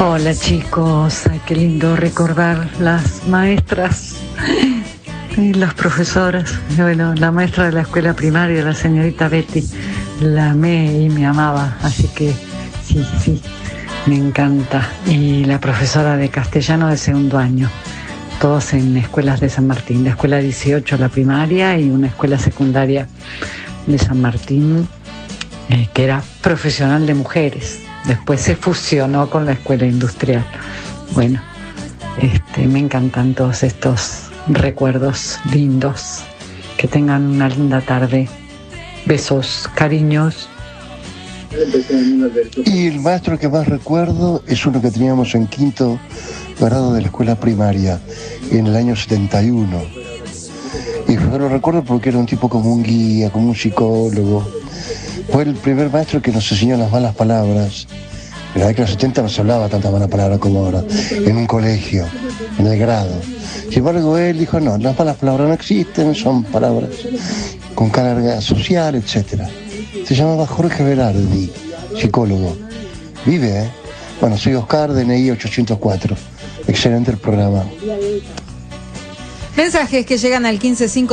Hola chicos, ay, qué lindo recordar las maestras y las profesoras. Bueno, la maestra de la escuela primaria, la señorita Betty, la amé y me amaba, así que sí, me encanta. Y la profesora de castellano de segundo año, todos en escuelas de San Martín, la escuela 18 la primaria y una escuela secundaria de San Martín, que era profesional de mujeres. Después se fusionó con la escuela industrial. Bueno, me encantan todos estos recuerdos lindos. Que tengan una linda tarde. Besos, cariños. Y el maestro que más recuerdo es uno que teníamos en quinto grado de la escuela primaria, en el año 71. Y yo lo recuerdo porque era un tipo como un guía, como un psicólogo. Fue el primer maestro que nos enseñó las malas palabras. En la década de los 70 no se hablaba tanta mala palabra como ahora, en un colegio, en el grado. Sin embargo, él dijo, no, las malas palabras no existen, son palabras con carga social, etc. Se llamaba Jorge Berardi, psicólogo. Vive, ¿eh? Bueno, soy Oscar, DNI 804. Excelente el programa. Mensajes que llegan al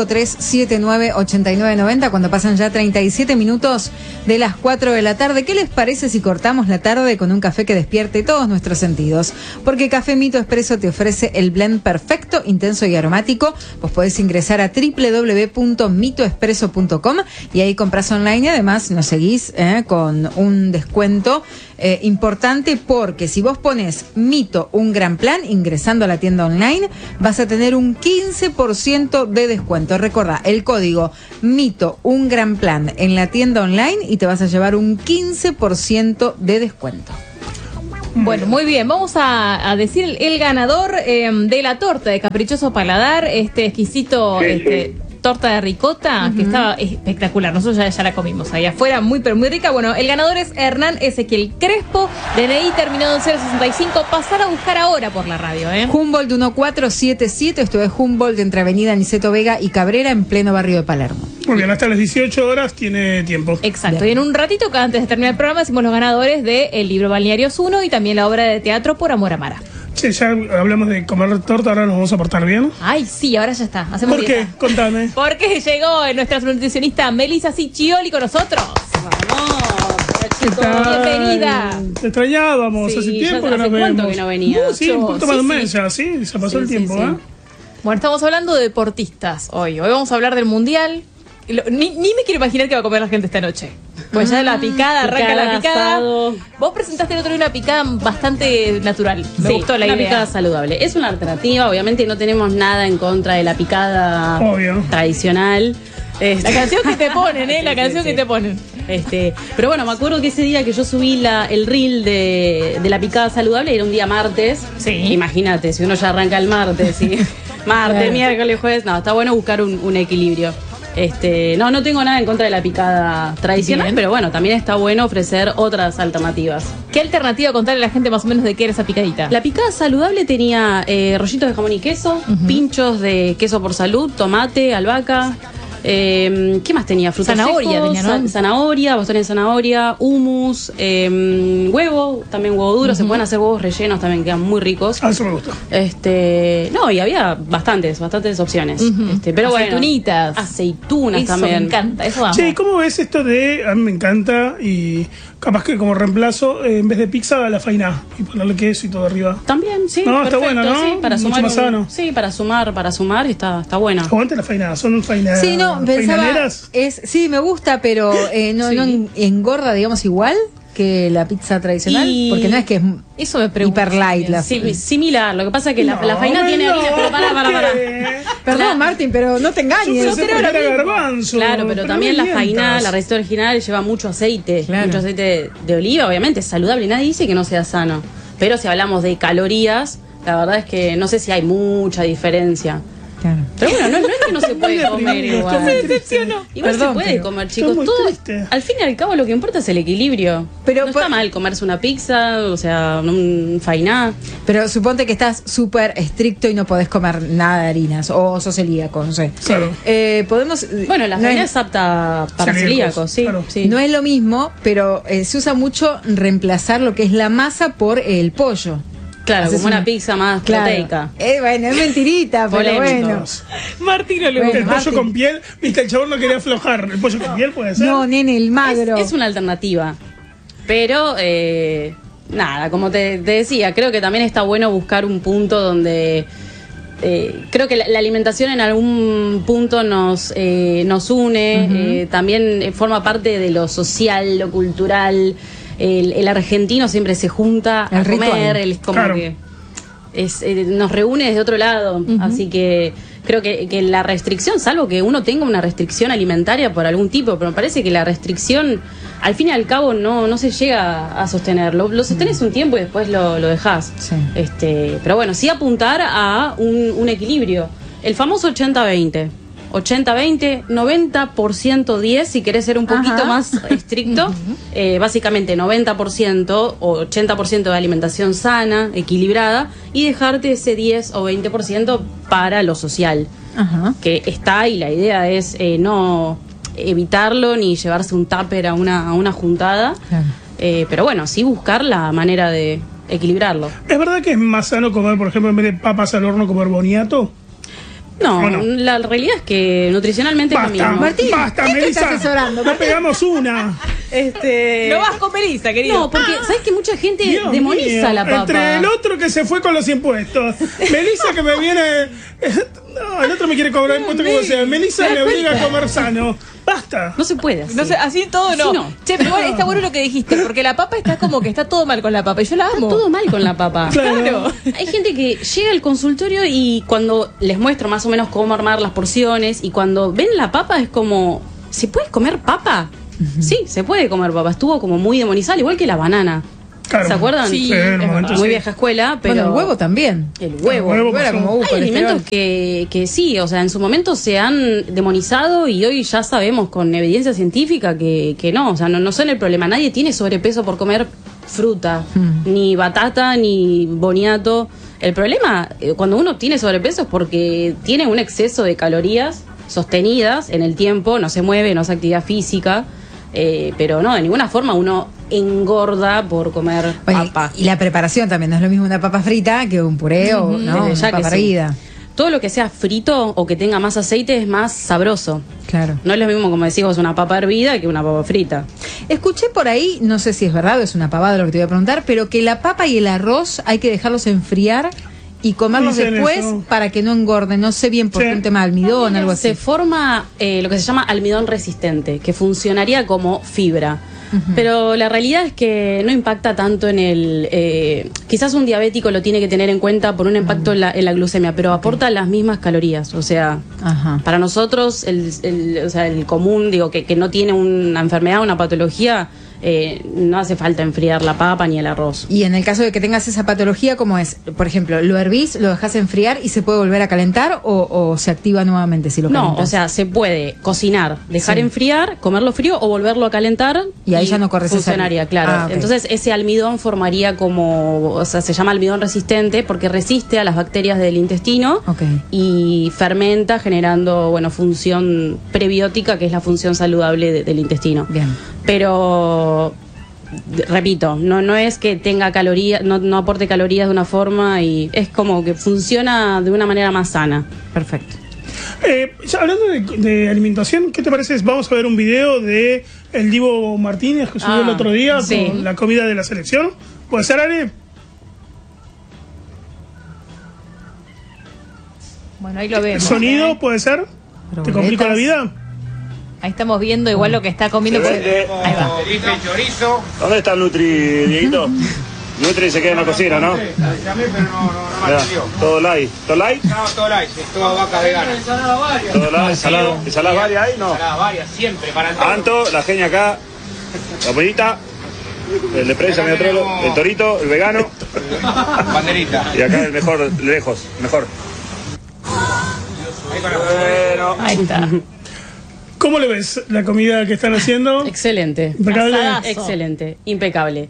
1553-798990 cuando pasan ya 37 minutos de las 4 de la tarde. ¿Qué les parece si cortamos la tarde con un café que despierte todos nuestros sentidos? Porque Café Mito Expreso te ofrece el blend perfecto, intenso y aromático. Vos podés ingresar a www.mitoexpreso.com y ahí compras online y además nos seguís con un descuento importante, porque si vos pones Mito un gran plan ingresando a la tienda online vas a tener un 15% de descuento. Recordá el código Mito un gran plan en la tienda online y te vas a llevar un 15% de descuento. Bueno, muy bien, vamos a decir el ganador de la torta de Caprichoso Paladar, este exquisito torta de ricota, que estaba espectacular. Nosotros ya la comimos ahí afuera, muy pero muy rica. Bueno, el ganador es Hernán Ezequiel Crespo, DNI terminado en 065. Pasar a buscar ahora por la radio, Humboldt 1477, esto es Humboldt entre Avenida Niceto Vega y Cabrera, en pleno barrio de Palermo. Muy bien, hasta las 18 horas tiene tiempo. Exacto, Bien. y en un ratito, antes de terminar el programa, decimos los ganadores del libro Balnearios 1 y también la obra de teatro Por Amor a Mara. Che, ya hablamos de comer torta, ahora nos vamos a portar bien. Ay, sí, ahora ya está. Hacemos ¿Por dieta. qué? Contame. Porque llegó nuestra nutricionista Melissa Ciccioli con nosotros. Vamos, Bienvenida. Te extrañábamos, Sí, hace tiempo ya que hace nos cuánto vemos. que no venía. Sí, un poquito más de un mes sí. ya, sí, se pasó el Sí, tiempo, sí. Bueno, estamos hablando de deportistas hoy. Hoy vamos a hablar del Mundial. Ni me quiero imaginar qué va a comer la gente esta noche. Pues ya la picada, arranca la picada. asado. Vos presentaste el otro día una picada bastante natural. Me gustó la una idea. picada saludable. Es una alternativa, obviamente no tenemos nada en contra de la picada Obvio. tradicional. La canción que te ponen, la canción que te ponen. Pero bueno, me acuerdo que ese día que yo subí el reel de la picada saludable era un día martes. Sí. Imagínate, si uno ya arranca el martes, ¿sí? Martes, Claro. miércoles, jueves. No, está bueno buscar un equilibrio. No tengo nada en contra de la picada tradicional, Bien. pero bueno, también está bueno ofrecer otras alternativas. ¿Qué alternativa contarle a la gente más o menos de qué era esa picadita? La picada saludable tenía rollitos de jamón y queso, pinchos de queso por salud, tomate, albahaca. ¿Qué más tenía? Frutos Zanahoria secos, tenía, ¿no? zanahoria, bastones de zanahoria, hummus, huevo, también huevo duro. Se pueden hacer huevos rellenos, también quedan muy ricos. Ah, eso me gustó. No, y había bastantes opciones. Pero bueno, Aceitunitas. aceitunas Eso también. me encanta, eso amo. Che, ¿cómo ves esto de, a mí me encanta, y capaz que como reemplazo, en vez de pizza, la faina, y ponerle queso y todo arriba? También, sí. No, está perfecto, bueno, ¿no? Sí, para Mucho sumar más sano. Sí, para sumar está bueno. Aguante la faina, son fainaneras. Sí, no, pensaba, fainaneras. sí, me gusta, pero no engorda, digamos, igual que la pizza tradicional, porque no es que es Eso me pregunto. hiper light la Sí, similar. Lo que pasa es que la No, faina tiene no, harina, pero para. ¿qué? Perdón, Martín, pero no te engañes. Yo pensé que era garbanzo. Claro, pero también no la me faina, mientas. la receta original lleva mucho aceite, Claro. mucho aceite de oliva, obviamente es saludable, nadie dice que no sea sano. Pero si hablamos de calorías, la verdad es que no sé si hay mucha diferencia. Claro. Pero bueno, no es que no se puede comer igual. Me decepcionó. Igual Perdón, se puede pero comer, chicos. muy Todo, triste. al fin y al cabo lo que importa es el equilibrio. Pero no está mal comerse una pizza, o sea, un fainá. Pero suponte que estás súper estricto y no podés comer nada de harinas, o sos celíaco, no sé. Claro. Podemos... Bueno, la no fainá es, es apta para celíacos, sí, claro. sí. no es lo mismo, pero se usa mucho reemplazar lo que es la masa por el pollo. Claro, Haces como una pizza más Claro. proteica. Bueno, es mentirita, pero Polémico. bueno. Martín no le Bueno, El gusta. pollo con piel, viste, el chabón no quería aflojar. El pollo con piel puede ser. No, nene, el magro. Es una alternativa. Pero, nada, como te decía, creo que también está bueno buscar un punto donde... creo que la alimentación en algún punto nos une, también forma parte de lo social, lo cultural. El argentino siempre se junta El a ritual. comer, es como Claro. que nos reúne desde otro lado. Así que creo que la restricción, salvo que uno tenga una restricción alimentaria por algún tipo, pero me parece que la restricción, al fin y al cabo, no se llega a sostener. Lo sostenés un tiempo y después lo dejás. Sí. Pero bueno, sí apuntar a un equilibrio. El famoso 80-20. 80-20, 90% 10, si querés ser un poquito Ajá. más estricto. Básicamente 90% o 80% de alimentación sana, equilibrada, y dejarte ese 10 o 20% para lo social, Ajá. que está, y la idea es no evitarlo ni llevarse un tupper a una juntada. Claro. Pero bueno, sí buscar la manera de equilibrarlo. ¿Es verdad que es más sano comer, por ejemplo, en vez de papas al horno, comer boniato? No, Bueno. la realidad es que nutricionalmente es lo Basta, mismo. Martín, basta, ¿quién te Melissa. está asesorando? No pegamos una. No vas con Melissa, querido. No, porque ¿sabes que mucha gente Dios demoniza mío, la papa? Entre el otro que se fue con los impuestos. Melissa que me viene... No, el otro me quiere cobrar impuestos como sea. Melissa me obliga a comer sano. Basta. No se puede así. No sé, así todo no. Así no. Che, pero igual está bueno lo que dijiste, porque la papa está como que está todo mal con la papa y yo la amo. Todo mal con la papa. Claro. Hay gente que llega al consultorio y cuando les muestro más o menos cómo armar las porciones, y cuando ven la papa es como, ¿se puede comer papa? Sí, se puede comer papa. Estuvo como muy demonizada, igual que la banana. Claro. ¿Se acuerdan? Sí, en un es momento verdad. Muy sí. vieja escuela, pero... Bueno, el huevo también. El huevo. El huevo Era pasó. como Hay colesterol. alimentos que sí, o sea, en su momento se han demonizado y hoy ya sabemos con evidencia científica que no, o sea, no son el problema. Nadie tiene sobrepeso por comer fruta, ni batata, ni boniato. El problema, cuando uno tiene sobrepeso, es porque tiene un exceso de calorías sostenidas en el tiempo, no se mueve, no hace actividad física, pero no, de ninguna forma uno engorda por comer Oye, papa. y la preparación también, no es lo mismo una papa frita que un puré o no, Desde ya una que papa sí. hervida. Todo lo que sea frito o que tenga más aceite es más sabroso. Claro. No es lo mismo, como decís vos, una papa hervida que una papa frita. Escuché por ahí, no sé si es verdad o es una pavada lo que te voy a preguntar, pero que la papa y el arroz hay que dejarlos enfriar y comerlos Dicen después eso. para que no engorden. No sé bien por Sí. qué un tema de almidón, algo así. Se forma lo que se llama almidón resistente, que funcionaría como fibra. Pero la realidad es que no impacta tanto en el... quizás un diabético lo tiene que tener en cuenta por un impacto en la glucemia, pero aporta las mismas calorías. O sea, Ajá. para nosotros, o sea, el común, digo, que no tiene una enfermedad, una patología, no hace falta enfriar la papa ni el arroz. Y en el caso de que tengas esa patología, ¿cómo es? Por ejemplo, ¿lo hervís, lo dejas enfriar y se puede volver a calentar o se activa nuevamente si lo No, calentas? o sea, se puede cocinar, dejar Sí. enfriar, comerlo frío o volverlo a calentar. Y ahí ya no corres ese funcionaría, riesgo. claro. Ah, ok. Entonces ese almidón formaría como, o sea, se llama almidón resistente porque resiste a las bacterias del intestino Ok. y fermenta generando, bueno, función prebiótica, que es la función saludable del intestino. Bien. Pero repito, no es que tenga calorías, no aporte calorías de una forma, y es como que funciona de una manera más sana. Perfecto. Ya hablando de alimentación, ¿qué te parece? Vamos a ver un video de el Divo Martínez que subió el otro día sí. con la comida de la selección. ¿Puede ser, Ari? Bueno, ahí lo vemos. ¿Sonido? ¿Puede ser? ¿Te complico la vida? Ahí estamos viendo igual lo que está comiendo. Ahí va. Bife y chorizo. ¿Dónde está el Nutri, Dieguito? Nutri se queda en la cocina, ¿no? Llamé, pero no me Mirá, atendió. todo light. ¿Todo light? No, todo light, es toda vaca vegana. Todo light. ¿Ensaladas varias ahí? No. Ensaladas varias, siempre, para el todo. Anto, la genia acá. La pollita. El de prensa, medio trolo. El torito, el vegano. Banderita. Y acá el mejor, lejos, mejor. Bueno. Ahí está. ¿Cómo le ves la comida que están haciendo? Excelente. Impecable. Asadazo. Excelente, impecable.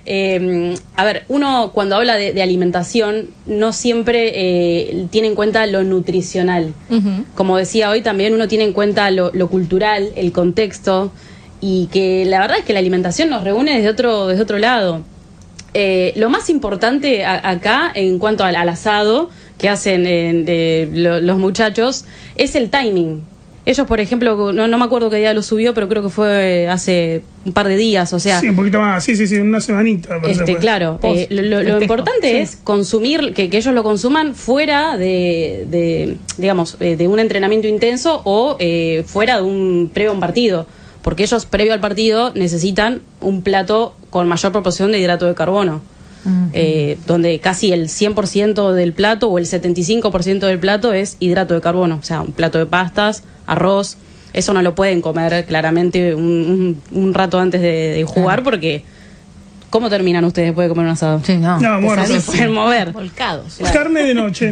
A ver, uno cuando habla de alimentación no siempre tiene en cuenta lo nutricional. Ujú. Como decía hoy, también uno tiene en cuenta lo cultural, el contexto, y que la verdad es que la alimentación nos reúne desde otro lado. Lo más importante acá, en cuanto al asado que hacen los muchachos, es el timing. Ellos, por ejemplo, no me acuerdo qué día lo subió, pero creo que fue hace un par de días, o sea... Sí, un poquito más, sí, una semanita. parece, pues. Claro, Post- lo festejo, importante sí. es consumir, que ellos lo consuman fuera digamos, de un entrenamiento intenso o fuera de un previo a un partido, porque ellos previo al partido necesitan un plato con mayor proporción de hidrato de carbono. Donde casi el 100% del plato o el 75% del plato es hidrato de carbono, o sea, un plato de pastas, arroz, eso no lo pueden comer claramente un rato antes de jugar, porque ¿cómo terminan ustedes después de comer un asado? Sí, no. No, bueno, Se pueden mover. Volcados. Carne de noche.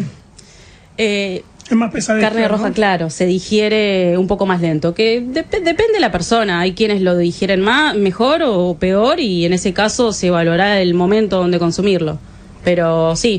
Es más pesada. Carne roja, claro, se digiere un poco más lento, que depende de la persona. Hay quienes lo digieren mejor o peor, y en ese caso se evaluará el momento donde consumirlo. Pero sí,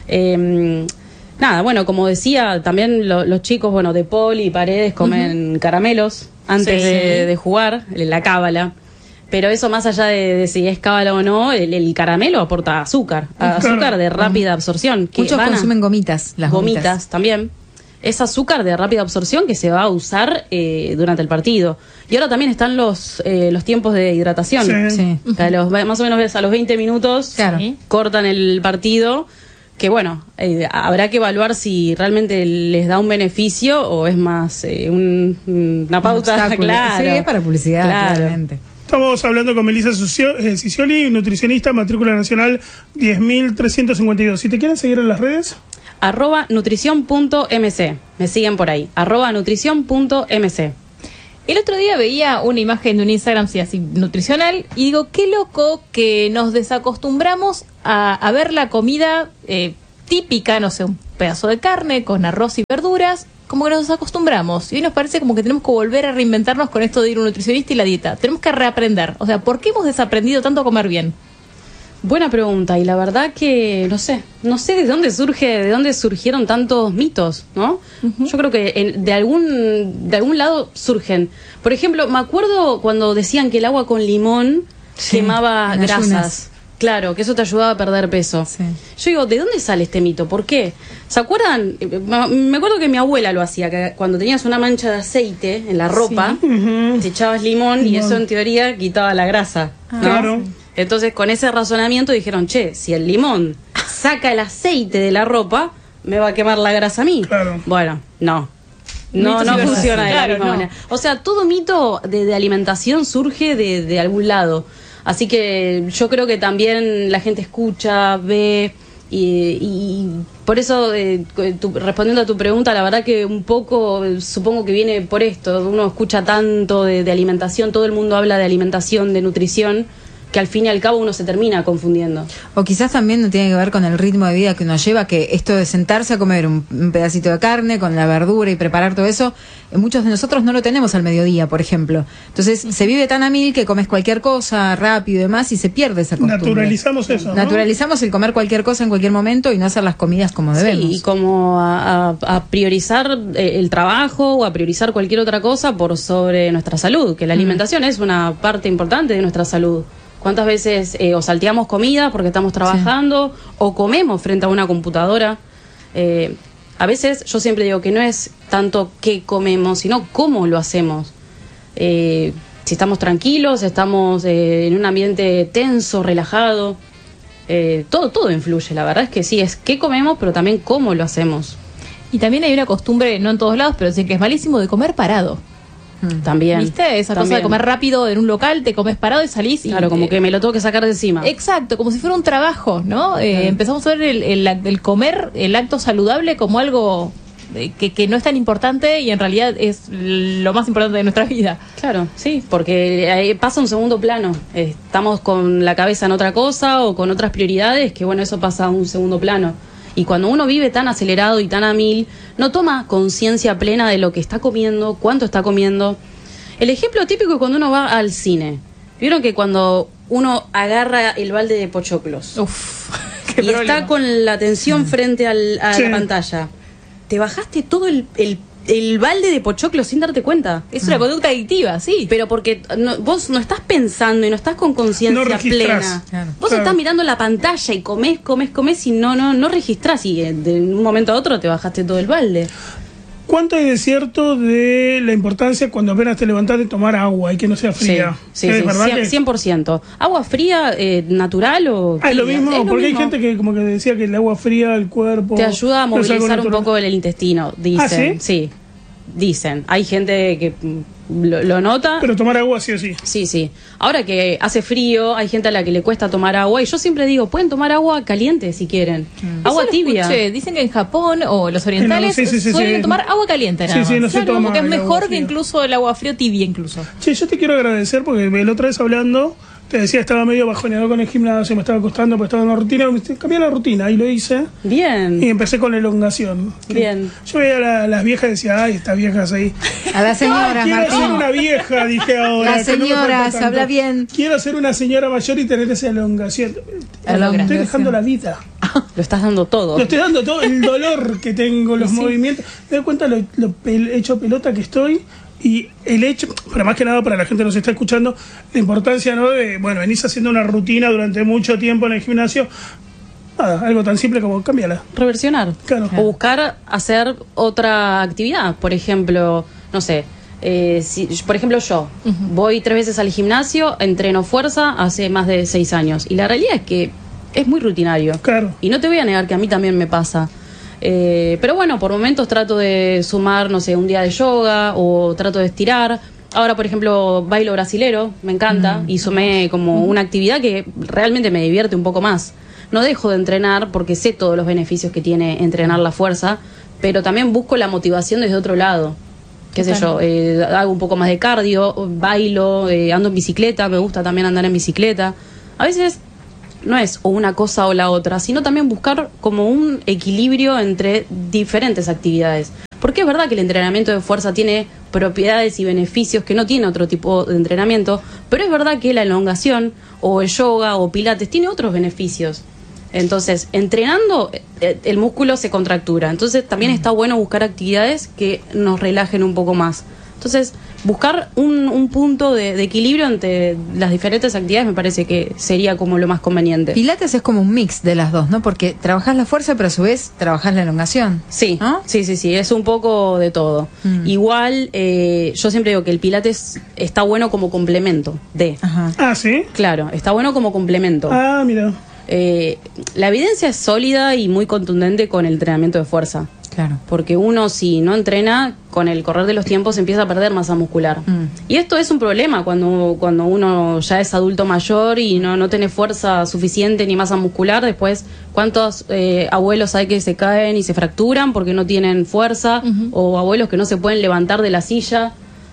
nada, bueno, como decía, también los chicos, bueno, De Paul y Paredes comen caramelos antes Sí. de jugar, la cábala. Pero eso, más allá de si es cábala o no, el caramelo aporta azúcar, azúcar de rápida absorción. Que Muchos consumen gomitas, las gomitas también. Es azúcar de rápida absorción que se va a usar durante el partido. Y ahora también están los tiempos de hidratación. Sí. Sí. Más o menos a los 20 minutos Claro. cortan el partido, que bueno, habrá que evaluar si realmente les da un beneficio o es más una pauta. obstáculo. Claro. Sí, es para publicidad, Claro. claramente. Estamos hablando con Melissa Cicioli, nutricionista, matrícula nacional 10.352. Si te quieren seguir en las redes, @nutricion.mc. Me siguen por ahí. @nutricion.mc. El otro día veía una imagen de un Instagram así nutricional y digo, qué loco que nos desacostumbramos a ver la comida típica, no sé, un pedazo de carne con arroz y verduras, como que nos desacostumbramos. Y hoy nos parece como que tenemos que volver a reinventarnos con esto de ir a un nutricionista y la dieta. Tenemos que reaprender. O sea, ¿por qué hemos desaprendido tanto a comer bien? Buena pregunta, y la verdad que no sé de dónde surgieron tantos mitos, ¿no? Yo creo que de algún lado surgen. Por ejemplo, me acuerdo cuando decían que el agua con limón Sí, quemaba en grasas. ayunas. Claro, que eso te ayudaba a perder peso. Sí. Yo digo, ¿de dónde sale este mito? ¿Por qué? ¿Se acuerdan? Me acuerdo que mi abuela lo hacía, que cuando tenías una mancha de aceite en la ropa, te echabas limón y eso en teoría quitaba la grasa, ¿no? Claro. Entonces, con ese razonamiento dijeron, che, si el limón saca el aceite de la ropa, me va a quemar la grasa a mí. Claro. Bueno, no Mitos y verdades. funciona de Claro, la misma no. manera. O sea, todo mito de alimentación surge de algún lado. Así que yo creo que también la gente escucha, ve, y por eso, respondiendo a tu pregunta, la verdad que un poco supongo que viene por esto. Uno escucha tanto de alimentación, todo el mundo habla de alimentación, de nutrición, que al fin y al cabo uno se termina confundiendo. O quizás también no tiene que ver con el ritmo de vida que uno lleva, que esto de sentarse a comer un pedacito de carne con la verdura y preparar todo eso, muchos de nosotros no lo tenemos al mediodía, por ejemplo. Entonces se vive tan a mil que comes cualquier cosa rápido y demás y se pierde esa costumbre. naturalizamos eso, ¿no? Naturalizamos el comer cualquier cosa en cualquier momento y no hacer las comidas como debemos. Sí, y como a priorizar el trabajo o a priorizar cualquier otra cosa por sobre nuestra salud, que la alimentación es una parte importante de nuestra salud. ¿Cuántas veces o salteamos comida porque estamos trabajando o comemos frente a una computadora? A veces yo siempre digo que no es tanto qué comemos, sino cómo lo hacemos. Si estamos tranquilos, estamos en un ambiente tenso, relajado, todo influye. La verdad es que sí, es qué comemos, pero también cómo lo hacemos. Y también hay una costumbre, no en todos lados, pero sí que es malísimo, de comer parado. También. ¿Viste? Esa cosa también. de comer rápido en un local, te comes parado y salís. Y, Claro, como que me lo tengo que sacar de encima. Exacto, como si fuera un trabajo, ¿no? Empezamos a ver el comer, el acto saludable como algo que no es tan importante y en realidad es lo más importante de nuestra vida. Claro, sí, porque pasa a un segundo plano. Estamos con la cabeza en otra cosa o con otras prioridades, que bueno, eso pasa a un segundo plano. Y cuando uno vive tan acelerado y tan a mil, no toma conciencia plena de lo que está comiendo, cuánto está comiendo. El ejemplo típico es cuando uno va al cine. ¿Vieron que cuando uno agarra el balde de pochoclos Qué y problema. está con la atención frente a la pantalla, te bajaste todo el balde de pochoclos sin darte cuenta? Es una conducta adictiva, sí. Pero porque vos no estás pensando y no estás con conciencia No registrás. plena. Claro. Vos Claro. estás mirando la pantalla y comés y no registrás y de un momento a otro te bajaste todo el balde. ¿Cuánto hay de cierto de la importancia cuando apenas te levantás de tomar agua y que no sea fría? Sí, ¿Es sí, verdad que 100%. ¿Agua fría, natural o es lo tibia? mismo? Es lo Porque mismo. hay gente que como que decía que el agua fría, el cuerpo... Te ayuda a no es algo movilizar un natural. poco el intestino, dicen. ¿sí? Dicen. Hay gente que lo nota. Pero tomar agua sí o sí. Sí. Ahora que hace frío, hay gente a la que le cuesta tomar agua. Y yo siempre digo, pueden tomar agua caliente si quieren. Agua Eso lo tibia. escuché. Dicen que en Japón o los orientales Sí, suelen sí. tomar agua caliente nada Sí, más. no se Claro, toma porque es el agua mejor que fría. incluso el agua fría tibia incluso. Che, yo te quiero agradecer porque la otra vez hablando, te decía, estaba medio bajoneado con el gimnasio, me estaba costando porque estaba en la rutina, cambié la rutina y lo hice. Bien. Y empecé con la elongación. Bien. Yo veía a las viejas y decía, ay, estas viejas ahí. A las señoras, Quiero ser Martín. una vieja, dije ahora. Las que no me falta señoras, tanto. habla bien. Quiero ser una señora mayor y tener esa elongación. Elongación. Estoy dejando la vida. Lo estás dando todo. Lo estoy dando todo, el dolor que tengo, los Sí. movimientos. Me doy cuenta lo hecho pelota que estoy. Y el hecho, pero más que nada para la gente que nos está escuchando, la importancia, ¿no? De, bueno, venís haciendo una rutina durante mucho tiempo en el gimnasio. Nada, algo tan simple como cámbiala. Reversionar. Claro. O buscar hacer otra actividad. Por ejemplo, no sé. Por ejemplo, yo voy 3 veces al gimnasio, entreno fuerza hace más de 6 años. Y la realidad es que es muy rutinario. Claro. Y no te voy a negar que a mí también me pasa. Pero bueno, por momentos trato de sumar, no sé, un día de yoga o trato de estirar. Ahora, por ejemplo, bailo brasilero, me encanta, y sumé como una actividad que realmente me divierte un poco más. No dejo de entrenar porque sé todos los beneficios que tiene entrenar la fuerza, pero también busco la motivación desde otro lado. Qué sé yo, hago un poco más de cardio, bailo, ando en bicicleta, me gusta también andar en bicicleta. A veces no es o una cosa o la otra, sino también buscar como un equilibrio entre diferentes actividades. Porque es verdad que el entrenamiento de fuerza tiene propiedades y beneficios que no tiene otro tipo de entrenamiento, pero es verdad que la elongación o el yoga o pilates tiene otros beneficios. Entonces, entrenando, el músculo se contractura. Entonces, también está bueno buscar actividades que nos relajen un poco más. Entonces, buscar un punto de equilibrio entre las diferentes actividades me parece que sería como lo más conveniente. Pilates es como un mix de las dos, ¿no? Porque trabajás la fuerza, pero a su vez trabajás la elongación. Sí, ¿no? sí, es un poco de todo. Igual, yo siempre digo que el pilates está bueno como complemento de. Ajá. Ah, ¿sí? Claro, está bueno como complemento. Ah, mira. La evidencia es sólida y muy contundente con el entrenamiento de fuerza. Claro. Porque uno, si no entrena, con el correr de los tiempos empieza a perder masa muscular. Y esto es un problema cuando uno ya es adulto mayor y no tiene fuerza suficiente ni masa muscular. Después, ¿cuántos abuelos hay que se caen y se fracturan porque no tienen fuerza? O abuelos que no se pueden levantar de la silla.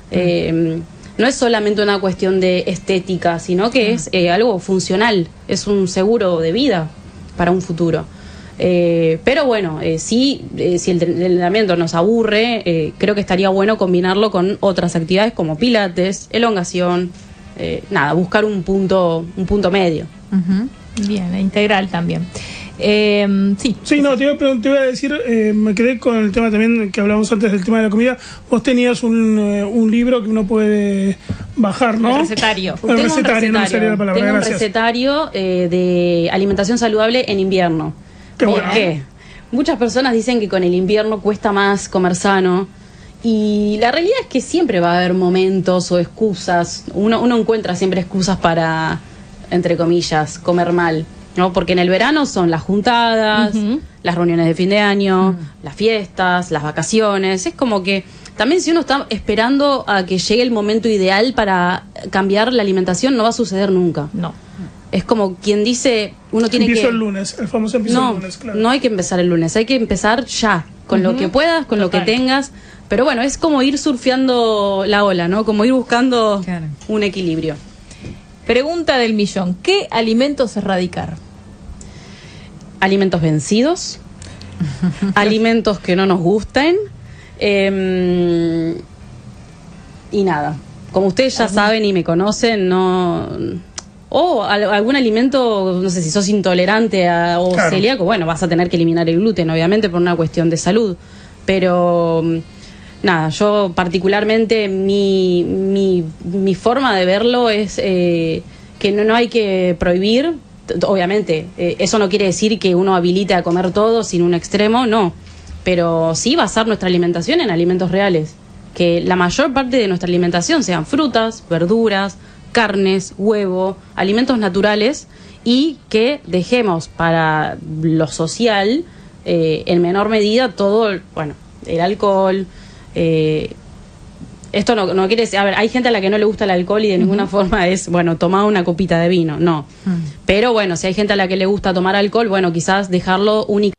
No es solamente una cuestión de estética, sino que es algo funcional. Es un seguro de vida para un futuro. Pero bueno, si el entrenamiento nos aburre, creo que estaría bueno combinarlo con otras actividades como pilates, elongación, buscar un punto medio. Bien, integral también. Sí. Sí, no, te iba a decir, me quedé con el tema también que hablamos antes del tema de la comida. Vos tenías un libro que uno puede bajar, ¿no? El recetario. El recetario, no me salía la palabra, Tengo un gracias. recetario de alimentación saludable en invierno. Qué ¿Por bueno. qué? Muchas personas dicen que con el invierno cuesta más comer sano. Y la realidad es que siempre va a haber momentos o excusas. Uno encuentra siempre excusas para, entre comillas, comer mal, ¿no? Porque en el verano son las juntadas, las reuniones de fin de año, las fiestas, las vacaciones. Es como que también si uno está esperando a que llegue el momento ideal para cambiar la alimentación, no va a suceder nunca. No. Es como quien dice, uno tiene Empiezo que... el lunes, el famoso empiezo No, el lunes, claro. no hay que empezar el lunes, hay que empezar ya, con lo que puedas, con lo que Total. tengas. Pero bueno, es como ir surfeando la ola, ¿no? Como ir buscando Claro. un equilibrio. Pregunta del millón. ¿Qué alimentos erradicar? Alimentos vencidos, alimentos que no nos gusten, y nada. Como ustedes ya saben y me conocen, no... O algún alimento, no sé si sos intolerante o celíaco, bueno, vas a tener que eliminar el gluten, obviamente, por una cuestión de salud. Pero nada, yo particularmente mi forma de verlo es que no hay que prohibir. Obviamente, eso no quiere decir que uno habilite a comer todo sin un extremo, no. Pero sí basar nuestra alimentación en alimentos reales. Que la mayor parte de nuestra alimentación sean frutas, verduras, carnes, huevo, alimentos naturales, y que dejemos para lo social, en menor medida, todo, bueno, el alcohol. Esto no quiere decir, a ver, hay gente a la que no le gusta el alcohol y de ninguna forma es, bueno, tomar una copita de vino, no. Pero bueno, si hay gente a la que le gusta tomar alcohol, bueno, quizás dejarlo únicamente